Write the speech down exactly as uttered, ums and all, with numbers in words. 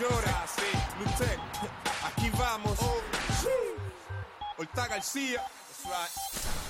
llora, sí. Luté, aquí vamos. Oh, sí. Horta García. That's right.